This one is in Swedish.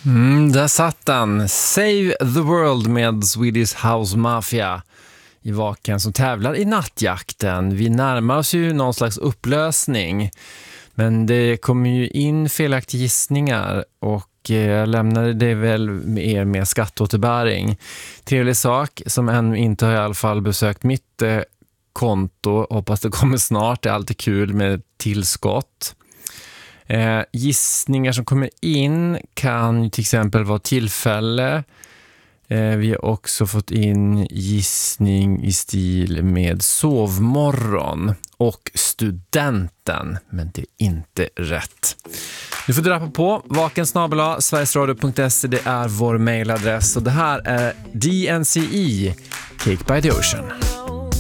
Där satt den. Save the World med Swedish House Mafia i Vaken som tävlar i nattjakten. Vi närmar oss ju någon slags upplösning, men det kommer ju in felaktiga gissningar och jag lämnade det väl med er med skatteåterbäring. Trevlig sak som ännu inte har i alla fall besökt mitt konto. Hoppas det kommer snart. Det är alltid kul med tillskott. Gissningar som kommer in kan till exempel vara tillfälle. Vi har också fått in gissning i stil med sovmorgon och studenten, men det är inte rätt. Du får dra på vakensnabel@sverigesradio.se, det är vår mailadress och det här är DNCE, Cake by the Ocean.